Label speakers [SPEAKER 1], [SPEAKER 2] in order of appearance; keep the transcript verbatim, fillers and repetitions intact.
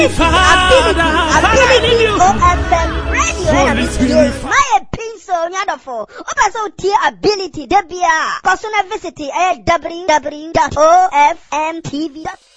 [SPEAKER 1] Ability, ability, O F M radio. My pencil, nyadofo. Opa so tier ability, debia. Kosuna visit w w w dot o f m t v dot com.